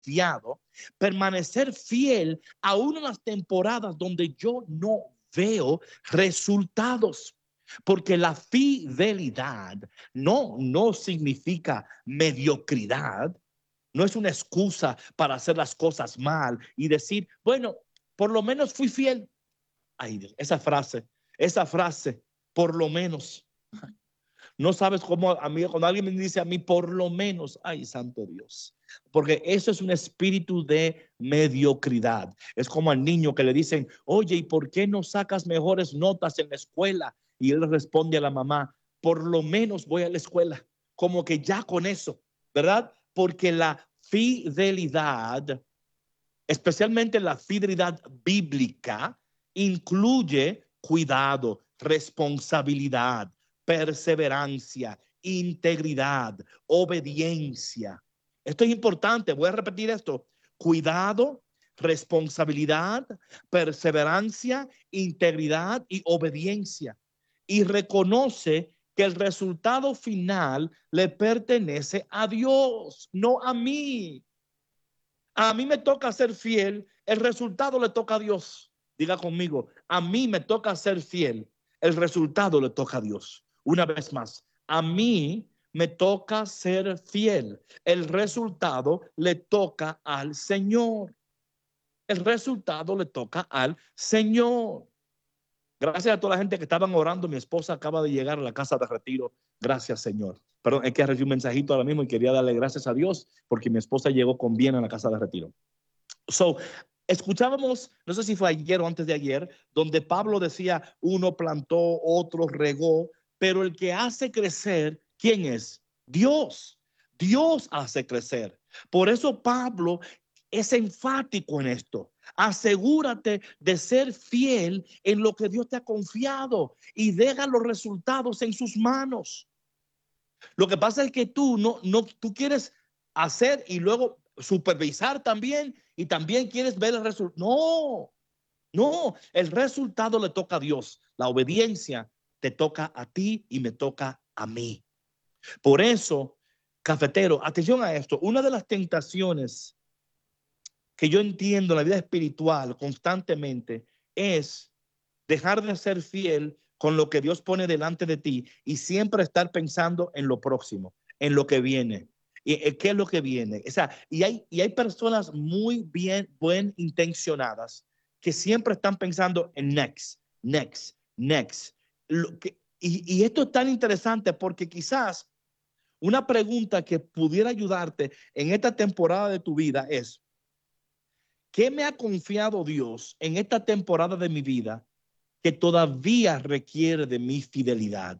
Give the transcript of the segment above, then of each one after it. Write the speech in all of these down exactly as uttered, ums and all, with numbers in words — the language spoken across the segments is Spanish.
confiado, permanecer fiel aún en las temporadas donde yo no veo resultados. Porque la fidelidad no, no significa mediocridad, no es una excusa para hacer las cosas mal y decir, bueno, por lo menos fui fiel. Ay, esa frase, esa frase, por lo menos. No sabes cómo, amigo, cuando alguien me dice a mí, por lo menos, ay, santo Dios. Porque eso es un espíritu de mediocridad. Es como al niño que le dicen, oye, ¿y por qué no sacas mejores notas en la escuela? Y él responde a la mamá, por lo menos voy a la escuela. Como que ya con eso, ¿verdad? Porque la fidelidad, especialmente la fidelidad bíblica, incluye cuidado, responsabilidad, perseverancia, integridad, obediencia. Esto es importante, voy a repetir esto. Cuidado, responsabilidad, perseverancia, integridad y obediencia. Y reconoce que el resultado final le pertenece a Dios, no a mí. A mí me toca ser fiel, el resultado le toca a Dios. Diga conmigo, a mí me toca ser fiel, el resultado le toca a Dios. Una vez más, a mí me toca ser fiel, el resultado le toca al Señor. El resultado le toca al Señor. Gracias a toda la gente que estaban orando. Mi esposa acaba de llegar a la casa de retiro. Gracias, Señor. Perdón, es que recibí un mensajito ahora mismo y quería darle gracias a Dios porque mi esposa llegó con bien a la casa de retiro. So, escuchábamos, no sé si fue ayer o antes de ayer, donde Pablo decía, uno plantó, otro regó, pero el que hace crecer, ¿quién es? Dios. Dios hace crecer. Por eso Pablo es enfático en esto. Asegúrate de ser fiel en lo que Dios te ha confiado y deja los resultados en sus manos. Lo que pasa es que tú no, no, tú quieres hacer y luego supervisar también y también quieres ver el resultado. No, no, el resultado le toca a Dios. La obediencia te toca a ti y me toca a mí. Por eso, cafetero, atención a esto. Una de las tentaciones que yo entiendo en la vida espiritual constantemente es dejar de ser fiel con lo que Dios pone delante de ti y siempre estar pensando en lo próximo, en lo que viene. ¿Y qué es lo que viene? O sea, y hay, y hay personas muy bien, buen intencionadas que siempre están pensando en next, next, next. Lo que, y, y esto es tan interesante porque quizás una pregunta que pudiera ayudarte en esta temporada de tu vida es, ¿qué me ha confiado Dios en esta temporada de mi vida que todavía requiere de mi fidelidad?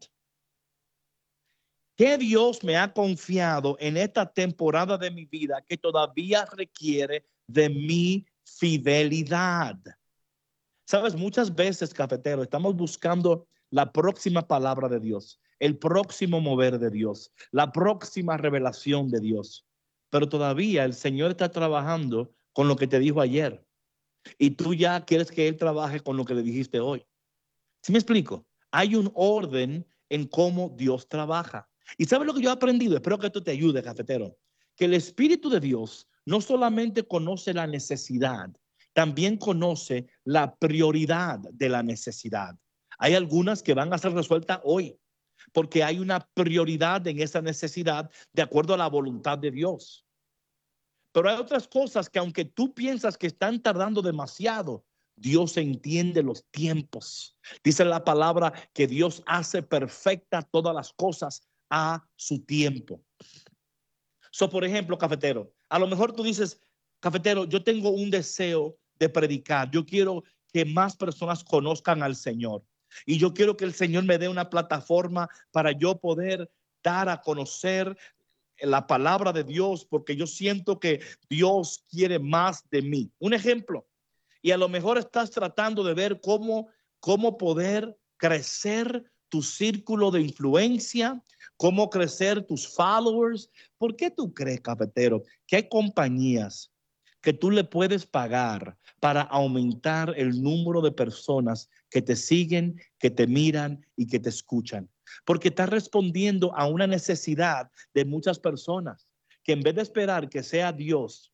¿Qué Dios me ha confiado en esta temporada de mi vida que todavía requiere de mi fidelidad? Sabes, muchas veces, cafetero, estamos buscando la próxima palabra de Dios, el próximo mover de Dios, la próxima revelación de Dios. Pero todavía el Señor está trabajando con lo que te dijo ayer. Y tú ya quieres que Él trabaje con lo que le dijiste hoy. ¿Sí me explico? Hay un orden en cómo Dios trabaja. ¿Y sabes lo que yo he aprendido? Espero que esto te ayude, cafetero. Que el Espíritu de Dios no solamente conoce la necesidad, también conoce la prioridad de la necesidad. Hay algunas que van a ser resueltas hoy, porque hay una prioridad en esa necesidad de acuerdo a la voluntad de Dios. Pero hay otras cosas que aunque tú piensas que están tardando demasiado, Dios entiende los tiempos. Dice la palabra que Dios hace perfecta todas las cosas a su tiempo. So, por ejemplo, cafetero, a lo mejor tú dices, cafetero, yo tengo un deseo de predicar. Yo quiero que más personas conozcan al Señor. Y yo quiero que el Señor me dé una plataforma para yo poder dar a conocer la palabra de Dios, porque yo siento que Dios quiere más de mí. Un ejemplo. Y a lo mejor estás tratando de ver cómo, cómo poder crecer tu círculo de influencia, cómo crecer tus followers. ¿Por qué tú crees, cafetero, que hay compañías que tú le puedes pagar para aumentar el número de personas que te siguen, que te miran y que te escuchan? Porque estás respondiendo a una necesidad de muchas personas que en vez de esperar que sea Dios